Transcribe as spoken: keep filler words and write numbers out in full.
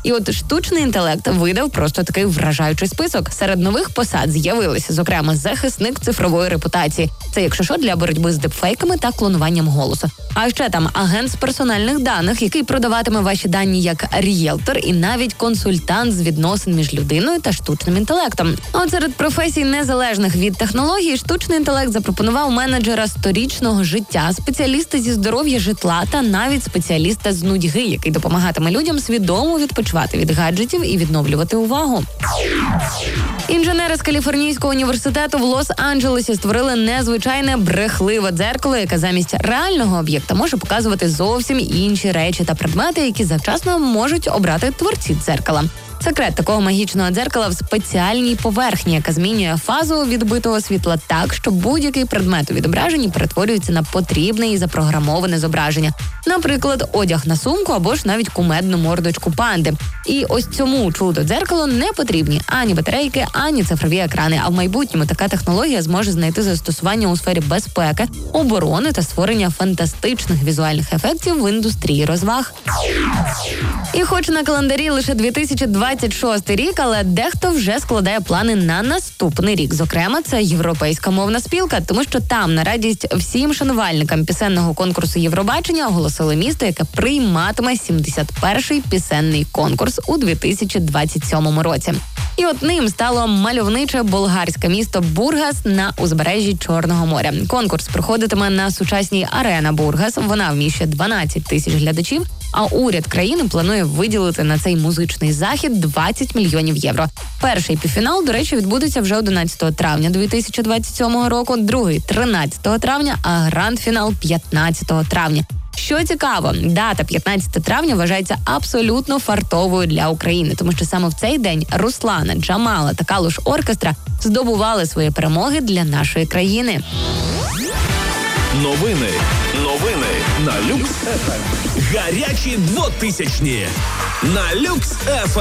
І от штучний інтелект видав просто такий вражаючий список. Серед нових посад з'явилися, зокрема, захисник цифрової репутації. Це, якщо що, для боротьби з дипфейками та клонуванням голосу. А ще там агент з персональних даних, який продаватиме ваші дані як ріелтор, і навіть консультант з відносин між людиною та штучним інтелектом. А от серед професій, незалежних від технологій, штучний інтелект запропонував менеджера сторічного життя, спеціаліста зі здоров'я житла та навіть спеціаліста з нудьги, який допомагатиме людям свідомо відпочивати від гаджетів і відновлювати увагу. Інженери з Каліфорнійського університету в Лос-Анджелесі створили незвичайне брехливе дзеркало, яке замість реального об'єкта може показувати зовсім інші речі та предмети, які завчасно можуть обрати творці дзеркала. Секрет такого магічного дзеркала в спеціальній поверхні, яка змінює фазу відбитого світла так, що будь-який предмет у відображенні перетворюється на потрібне і запрограмоване зображення. Наприклад, одяг на сумку або ж навіть кумедну мордочку панди. І ось цьому чудо дзеркало не потрібні ані батарейки, ані цифрові екрани. А в майбутньому така технологія зможе знайти застосування у сфері безпеки, оборони та створення фантастичних візуальних ефектів в індустрії розваг. І хоч на календарі лише дві тисячі двадцять шостий рік, але дехто вже складає плани на наступний рік. Зокрема, це Європейська мовна спілка, тому що там, на радість всім шанувальникам пісенного конкурсу Євробачення, оголосили місто, яке прийматиме сімдесят перший пісенний конкурс у дві тисячі двадцять сьомому році. І от ним стало мальовниче болгарське місто Бургас на узбережжі Чорного моря. Конкурс проходитиме на сучасній Арена Бургас. Вона вміщує дванадцять тисяч глядачів, а уряд країни планує виділити на цей музичний захід двадцять мільйонів євро. Перший півфінал, до речі, відбудеться вже одинадцятого травня дві тисячі двадцять сьомого року, другий – тринадцятого травня, а гранд-фінал – п'ятнадцятого травня. Що цікаво, дата п'ятнадцятого травня вважається абсолютно фартовою для України, тому що саме в цей день Руслана, Джамала та Калуш Оркестра здобували свої перемоги для нашої країни. Новини. Новини на Люкс еф ем. Гарячі двотисячні на Люкс еф ем.